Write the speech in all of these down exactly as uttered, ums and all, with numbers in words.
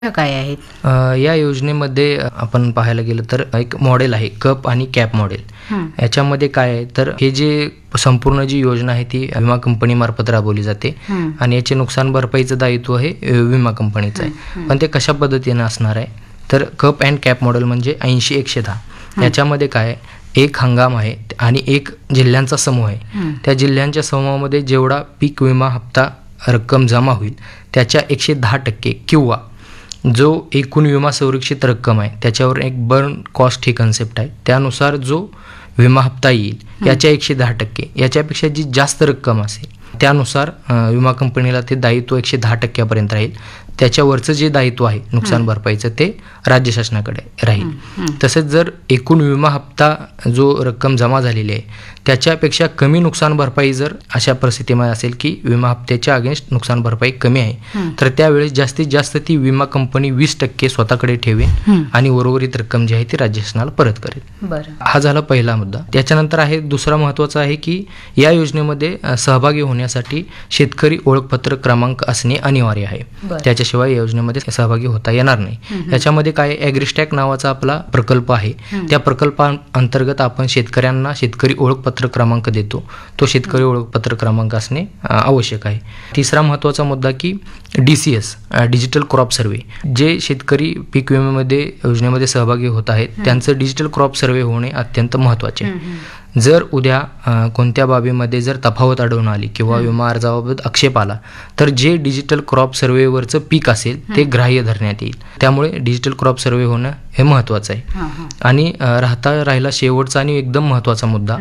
काय आहेत? अ, या योजनेमध्ये आपण पाहायला गेलं तर एक मॉडेल आहे कप आणि कॅप मॉडेल. हं. याच्यामध्ये काय आहे तर हे जे संपूर्ण जी योजना आहे ती विमा कंपनी मार्फत राबवली जाते हं. आणि याचे नुकसान भरपाईचं दायित्व हे अ, विमा कंपनीचं आहे. हं. पण ते कशा पद्धतीने असणार आहे तर कप अँड कॅप मॉडेल म्हणजे ऐंशी एकशे दहा याच्यामध्ये काय आहे, एक हंगाम आहे आणि एक जिल्ह्यांचा समूह आहे. हं. त्या जिल्ह्यांच्या समूहामध्ये जेवढा पीक विमा हप्ता रक्कम जमा होईल त्याच्या एकशे दहा टक्के किंवा जो एकूण विमा संरक्षित रक्कम आहे त्याच्यावर एक बर्न कॉस्ट ही कन्सेप्ट आहे, त्यानुसार जो विमा हप्ता येईल याच्या एकशे दहा टक्के याच्यापेक्षा जी जास्त रक्कम असेल त्यानुसार अ, विमा कंपनीला ते दायित्व एकशे दहा टक्क्यापर्यंत राहील. त्याच्यावरचं जे दायित्व आहे नुकसान भरपाईचं ते राज्य शासनाकडे राहील. तसेच जर एकूण विमा हप्ता जो रक्कम जमा झालेली आहे त्याच्यापेक्षा कमी नुकसान भरपाई जर अशा परिस्थितीमध्ये असेल की विमा हप्त्याच्या अगेन्स्ट नुकसान भरपाई कमी आहे तर त्यावेळेस जास्तीत जास्त ती विमा कंपनी वीस टक्के स्वतःकडे ठेवेल आणि उर्वरित रक्कम जी आहे ती राज्य शासनाला परत करेल. बरं. हा झाला पहिला मुद्दा. त्याच्यानंतर आहे दुसरा महत्त्वाचा आहे की या योजनेमध्ये अ, सहभागी होण्यासाठी शेतकरी ओळखपत्र क्रमांक असणे अनिवार्य आहे. बरं. त्याच्याशिवाय या योजनेमध्ये सहभागी होता येणार नाही. याच्यामध्ये काय ॲग्रिस्टॅक नावाचा आपला प्रकल्प आहे. त्या प्रकल्पाअंतर्गत आपण शेतकऱ्यांना शेतकरी ओळखपत्र क्रमांक देतो. तो शेतकरी ओळखपत्र क्रमांक असणे अ, आवश्यक आहे. तिसरा महत्त्वाचा मुद्दा की D C S digital crop survey, जे शेतकरी पीक विम्यामध्ये योजनेमध्ये सहभागी होत आहेत त्यांचं डिजिटल क्रॉप सर्वे होणे अत्यंत महत्त्वाचे आहे. जर उद्या अ, कोणत्या बाबीमध्ये जर तफावत आढळून आली किंवा विमा अर्जाबाबत आक्षेप आला तर जे डिजिटल क्रॉप सर्वेवरचं पीक असेल ते ग्राह्य धरण्यात येईल. त्यामुळे डिजिटल क्रॉप सर्वे होणं हे महत्त्वाचं आहे. हां, हां. आणि अ, राहता राहिला शेवटचा आणि एकदम महत्त्वाचा मुद्दा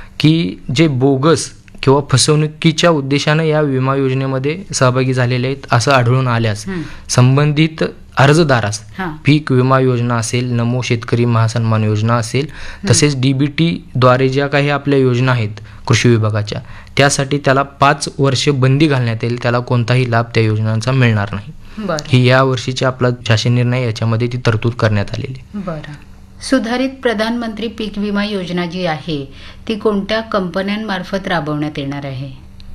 की जे बोगस किंवा फसवणुकीच्या उद्देशानं या विमा योजनेमध्ये सहभागी झालेले आहेत असं आढळून आल्यास संबंधित अर्जदारास हां. पीक विमा योजना असेल, नमो शेतकरी महासन्मान योजना असेल, तसेच डी बी टीद्वारे ज्या काही आपल्या योजना आहेत कृषी विभागाच्या त्यासाठी त्याला पाच वर्ष बंदी घालण्यात येईल. त्याला कोणताही लाभ त्या योजनांचा मिळणार नाही. बरं. ही या वर्षीचा आपला शासन निर्णय याच्यामध्ये ती तरतूद करण्यात आलेली आहे. बरं. सुधारित प्रधानमंत्री पीक विमा योजना जी आहे ती कोणत्या कंपन्यांमार्फत राबवण्यात येणार आहे?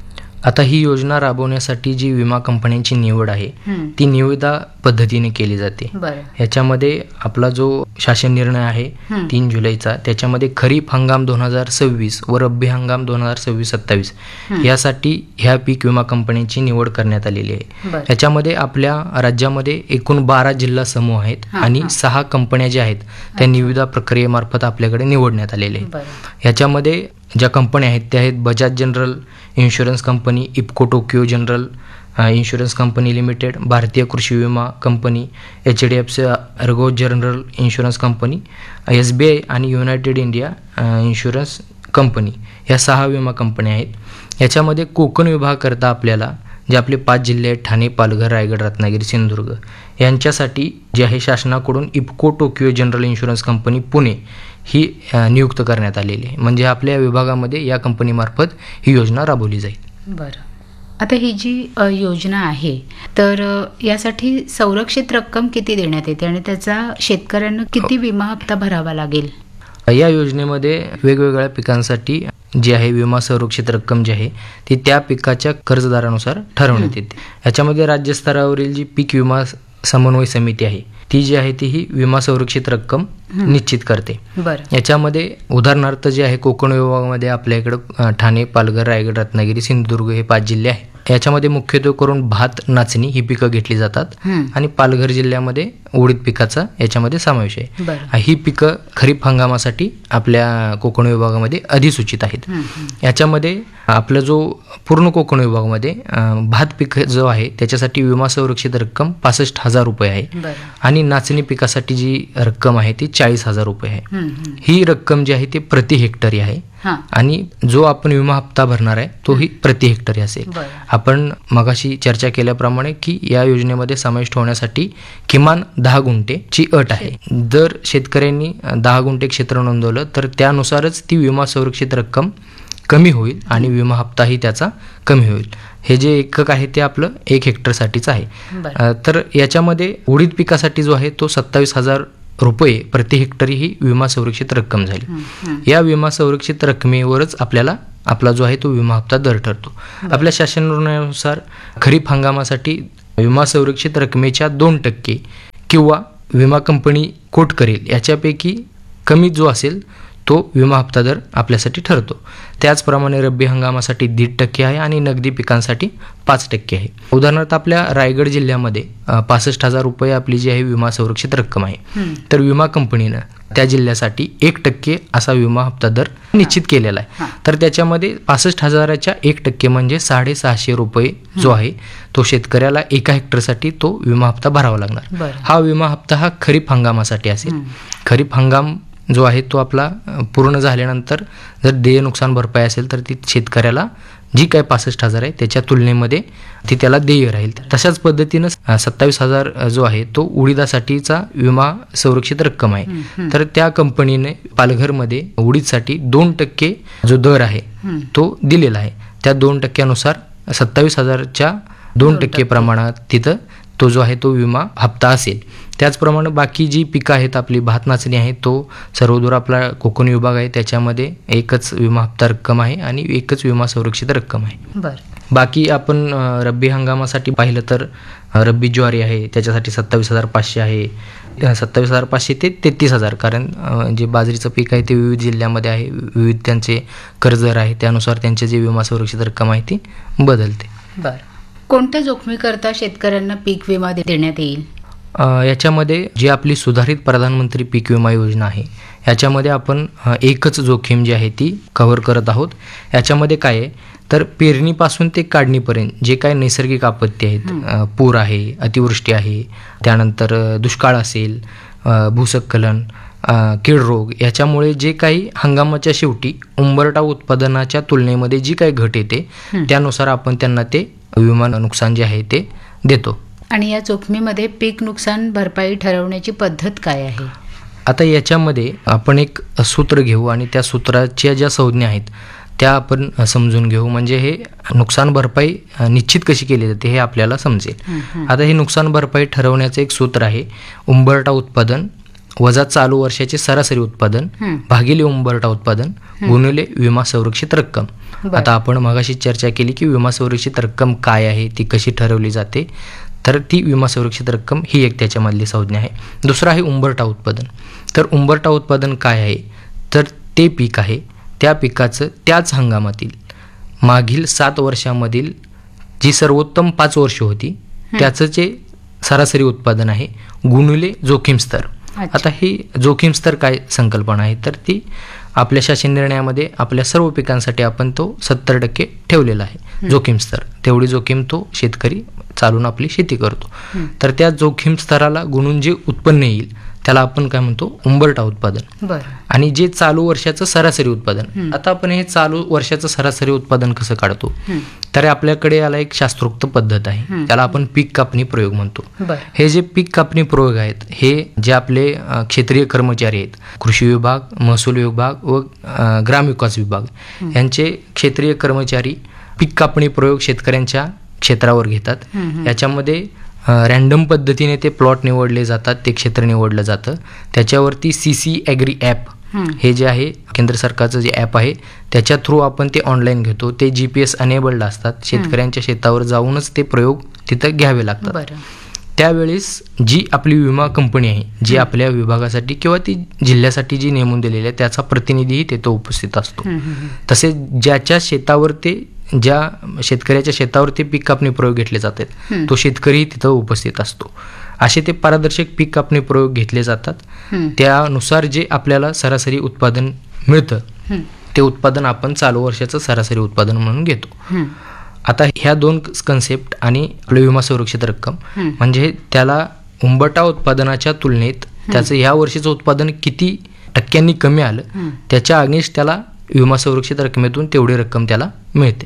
आता ही योजना राबवण्यासाठी जी विमा कंपन्यांची निवड आहे हं. ती निविदा पद्धतीने केली जाते. बरं. याच्यामध्ये आपला जो शासन निर्णय आहे हं. तीन जुलैचा त्याच्यामध्ये खरीप हंगाम दोन हजार सव्वीस व रब्बी हंगाम दोन हजार सव्वीस सत्तावीस यासाठी ह्या पीक विमा कंपन्यांची निवड करण्यात आलेली आहे. बरं. याच्यामध्ये आपल्या राज्यामध्ये एकूण बारा जिल्हा समूह आहेत हां, आणि हां. सहा कंपन्या ज्या आहेत त्या निविदा प्रक्रियेमार्फत आपल्याकडे निवडण्यात आलेल्या आहेत. बरं. याच्यामध्ये ज्या कंपन्या आहेत त्या आहेत Bajaj general insurance company, IFFCO Tokyo general अ, इन्शुरन्स कंपनी लिमिटेड, भारतीय कृषी विमा company, H D F C Ergo general insurance company, S B I आणि युनायटेड इंडिया अ, इन्शुरन्स कंपनी ह्या सहा विमा कंपन्या आहेत. याच्यामध्ये कोकण विभागाकरता आपल्याला जे आपले पाच जिल्हे आहेत ठाणे, पालघर, रायगड, रत्नागिरी, सिंधुदुर्ग यांच्यासाठी जे आहे शासनाकडून IFFCO Tokyo general insurance company Pune ही अ, नियुक्त करण्यात आलेली आहे. म्हणजे आपल्या विभागामध्ये या कंपनीमार्फत ही योजना राबवली जाईल. बरं. आता ही जी अ, योजना आहे तर अ, यासाठी संरक्षित रक्कम किती देण्यात येते आणि त्याचा शेतकऱ्यांना किती विमा हप्ता भरावा लागेल? या योजनेमध्ये वेगवेगळ्या पिकांसाठी जी आहे विमा संरक्षित रक्कम जी आहे ती त्या पिकाच्या कर्जदारानुसार ठरवण्यात येते. याच्यामध्ये राज्यस्तरावरील जी पीक विमा समन्वय समिती आहे ती जी आहे ती ही विमा संरक्षित रक्कम निश्चित करते. बरं. याच्यामध्ये उदाहरणार्थ जे आहे कोकण विभागामध्ये आपल्या इकडं अ, ठाणे, पालघर, रायगड, रत्नागिरी, सिंधुदुर्ग हे पाच जिल्हे आहेत. याच्यामध्ये मुख्यत्वे करून भात, नाचणी ही पिकं घेतली जातात हं. आणि पालघर जिल्ह्यामध्ये उडीद पिकाचा याच्यामध्ये समावेश आहे. बरं. ही पिकं खरीप हंगामासाठी आपल्या कोकण विभागामध्ये अधिसूचित आहेत. हं, हं. याच्यामध्ये आपला जो पूर्ण कोकण विभागामध्ये अं, भात पीक जो आहे त्याच्यासाठी विमा संरक्षित रक्कम पासष्ट हजार रुपये आहे बरं. आणि नाचणी पिकासाठी जी रक्कम आहे ती चाळीस हजार रुपये आहे. हं, हं. ही रक्कम जी आहे ती प्रति हेक्टरी आहे हां. आणि जो आपण विमा हप्ता भरणार आहे तोही प्रति हेक्टरी असेल. बरं. आपण मगाशी चर्चा केल्याप्रमाणे की या योजनेमध्ये समाविष्ट होण्यासाठी किमान दहा गुंठेची अट आहे. जर शेतकऱ्यांनी दहा गुंठे क्षेत्र नोंदवलं तर त्यानुसारच ती विमा संरक्षित रक्कम कमी होईल आणि विमा हप्ताही त्याचा कमी होईल. हे जे एकक आहे ते आपलं एक हेक्टरसाठीच आहे. बरं. अ, तर याच्यामध्ये उडीद पिकासाठी जो आहे तो सत्तावीस हजार रुपये प्रति हेक्टरी ही विमा संरक्षित रक्कम झाली. हं, हं. या विमा संरक्षित रकमेवरच आपल्याला आपला जो आहे तो विमा हप्ता दर ठरतो. आपल्या शासन निर्णयानुसार खरीप हंगामासाठी विमा संरक्षित रकमेच्या दोन टक्के किंवा विमा कंपनी कोट करेल याच्यापैकी कमी जो असेल तो विमा हप्ता दर आपल्यासाठी ठरतो. त्याचप्रमाणे रब्बी हंगामासाठी दीड टक्के आहे आणि नगदी पिकांसाठी पाच टक्के आहे. उदाहरणार्थ आपल्या रायगड जिल्ह्यामध्ये पासष्ट हजार रुपये आपली जी आहे विमा संरक्षित रक्कम आहे, तर विमा कंपनीनं त्या जिल्ह्यासाठी एक टक्के असा विमा हप्ता दर निश्चित केलेला आहे. तर त्याच्यामध्ये पासष्ट हजाराच्या एक टक्के म्हणजे साडेसहाशे रुपये जो आहे तो शेतकऱ्याला एका हेक्टरसाठी तो विमा हप्ता भरावा लागणार. हा विमा हप्ता हा खरीप हंगामासाठी असेल. खरीप हंगाम जो आहे तो आपला पूर्ण झाल्यानंतर जर देय नुकसान भरपाई असेल तर ती शेतकऱ्याला जी काय पासष्ट हजार आहे त्याच्या तुलनेमध्ये ती त्याला देय राहील. तशाच पद्धतीनं सत्तावीस हजार जो आहे तो उडीदासाठीचा विमा संरक्षित रक्कम आहे. तर त्या कंपनीने पालघरमध्ये उडीदसाठी दोन टक्के जो दर आहे तो दिलेला आहे. त्या दोन टक्क्यानुसार सत्तावीस हजारच्या दोन टक्के प्रमाणात तिथं तो जो आहे तो विमा हप्ता असेल. त्याचप्रमाणे बाकी जी पिकं आहेत आपली भात नाचणी आहे तो सर्वदूर आपला कोकण विभाग आहे त्याच्यामध्ये एकच विमा हप्ता रक्कम आहे आणि एकच विमा संरक्षित रक्कम आहे. बरं. बाकी आपण रब्बी हंगामासाठी पाहिलं तर रब्बी ज्वारी आहे त्याच्यासाठी सत्तावीस हजार पाचशे आहे. सत्तावीस हजार पाचशे ते तेहतीस हजार कारण जे बाजरीचं पीक आहे ते विविध जिल्ह्यामध्ये आहे, विविध त्यांचे कर्जदर आहे त्यानुसार त्यांचे जे विमा संरक्षित रक्कम आहे ती बदलते. बरं. कोणत्या जोखमीकरता शेतकऱ्यांना पीक विमा देण्यात येईल? याच्यामध्ये जी आपली सुधारित प्रधानमंत्री पीक विमा योजना आहे याच्यामध्ये आपण एकच जोखीम जी आहे ती कव्हर करत आहोत. याच्यामध्ये काय आहे तर पेरणीपासून ते काढणीपर्यंत जे काही नैसर्गिक आपत्ती आहेत, पूर आहे, अतिवृष्टी आहे, त्यानंतर दुष्काळ असेल, भूस्खलन, कीड रोग, याच्यामुळे जे काही हंगामाच्या शेवटी उंबरठा उत्पादनाच्या तुलनेमध्ये जी काही घट येते त्यानुसार आपण त्यांना ते विमा नुकसान जे आहे ते देतो. आणि या जोखमीमध्ये पीक नुकसान भरपाई ठरवण्याची पद्धत काय आहे? आता याच्यामध्ये आपण एक सूत्र घेऊ आणि त्या सूत्राच्या ज्या संज्ञा आहेत त्या आपण समजून घेऊ म्हणजे हे नुकसान भरपाई निश्चित कशी केली जाते हे आपल्याला समजेल. आता हे नुकसान भरपाई ठरवण्याचं एक सूत्र आहे उंबरठा उत्पादन वजा चालू वर्षाचे सरासरी उत्पादन भागिले उंबरठा उत्पादन गुणिले विमा संरक्षित रक्कम. आता आपण मगाशी चर्चा केली की विमा संरक्षित रक्कम काय आहे, ती कशी ठरवली जाते, तर ती विमा संरक्षित रक्कम ही एक त्याच्यामधली संज्ञा आहे. दुसरं आहे उंबरठा उत्पादन. तर उंबरठा उत्पादन काय आहे तर ते पीक आहे त्या पिकाचं त्याच हंगामातील मागील सात वर्षामधील जी सर्वोत्तम पाच वर्ष होती त्याचं जे सरासरी उत्पादन आहे गुणिले जोखीम स्तर. आता ही जोखीम स्तर काय संकल्पना आहे तर ती आपल्या शासन निर्णयामध्ये आपल्या सर्व पिकांसाठी आपण तो सत्तर टक्के ठेवलेला आहे जोखीम स्तर. तेवढी जोखीम तो शेतकरी चालून आपली शेती करतो. तर त्या जोखीम स्तराला गुणून जे उत्पन्न येईल त्याला आपण काय म्हणतो उंबरठा उत्पादन. आणि जे चालू वर्षाचं सरासरी उत्पादन, आता आपण हे चालू वर्षाचं सरासरी उत्पादन कसं काढतो तर आपल्याकडे याला एक शास्त्रोक्त पद्धत आहे त्याला आपण पीक कापणी प्रयोग म्हणतो. हे जे पीक कापणी प्रयोग आहेत हे जे आपले क्षेत्रीय कर्मचारी आहेत कृषी विभाग, महसूल विभाग व ग्रामविकास विभाग यांचे क्षेत्रीय कर्मचारी पीक कापणी प्रयोग शेतकऱ्यांच्या क्षेत्रावर घेतात. याच्यामध्ये रॅन्डम पद्धतीने ते प्लॉट निवडले जातात, ते क्षेत्र निवडलं जातं. त्याच्यावरती सी सी ॲग्री ॲप हे जे आहे केंद्र सरकारचं जे ॲप आहे त्याच्या थ्रू आपण ते ऑनलाईन घेतो. ते जी पी एस अनेबल्ड असतात. शेतकऱ्यांच्या शेतावर जाऊनच ते प्रयोग तिथं घ्यावे लागतात. त्यावेळेस जी आपली विमा कंपनी आहे जी आपल्या विभागासाठी किंवा ती जिल्ह्यासाठी जी नेमून दिलेली आहे त्याचा प्रतिनिधी तिथं उपस्थित असतो. तसेच ज्याच्या शेतावर ते ज्या शेतकऱ्याच्या शेतावर ते पीक कापणी प्रयोग घेतले जातात तो शेतकरी तिथं उपस्थित असतो. असे ते पारदर्शक पीक कापणी प्रयोग घेतले जातात. त्यानुसार जे आपल्याला सरासरी उत्पादन मिळतं ते उत्पादन आपण चालू वर्षाचं सरासरी उत्पादन म्हणून घेतो. आता ह्या दोन कन्सेप्ट आणि आपलं विमा संरक्षित रक्कम म्हणजे त्याला उंबरठा उत्पादनाच्या तुलनेत त्याचं ह्या वर्षीचं उत्पादन किती टक्क्यांनी कमी आलं त्याच्या अगेन्स्ट त्याला विमा संरक्षित रकमेतून तेवढी रक्कम त्याला मिळते.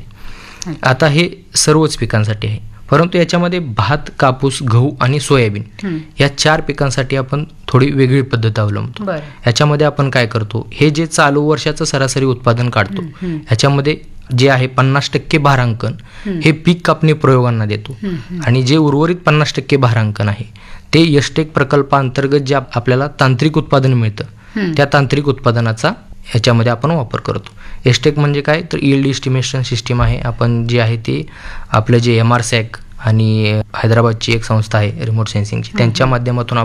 आता हे सर्वच पिकांसाठी आहे, परंतु याच्यामध्ये भात, कापूस, गहू आणि सोयाबीन या चार पिकांसाठी आपण थोडी वेगळी पद्धत अवलंबतो. याच्यामध्ये आपण काय करतो, हे जे चालू वर्षाचं सरासरी उत्पादन काढतो ह्याच्यामध्ये जे आहे पन्नास टक्के भारांकन हे पीक कापणी प्रयोगांना देतो आणि जे उर्वरित पन्नास टक्के भारांकन आहे ते यशटेक प्रकल्पाअंतर्गत जे आपल्याला तांत्रिक उत्पादन मिळतं त्या तांत्रिक उत्पादनाचा ह्याच्यामध्ये आपण वापर करतो. एसटेक म्हणजे काय तर यील्ड एस्टिमेशन सिस्टीम आहे. आपण जे आहे ते आपलं जे एम आर सॅक आणि हैदराबादची एक संस्था आहे रिमोट सेन्सिंगची, त्यांच्या माध्यमातून